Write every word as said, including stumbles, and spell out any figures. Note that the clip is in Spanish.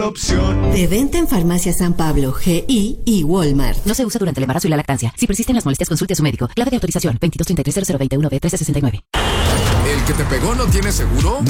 opción. De venta en Farmacia San Pablo, G I y Walmart. No se usa durante el embarazo y la lactancia. Si persisten las molestias, consulte a su médico. Clave de autorización veintidós treinta y tres cero cero veintiuno B trece sesenta y nueve. ¿El que te pegó no tiene seguro?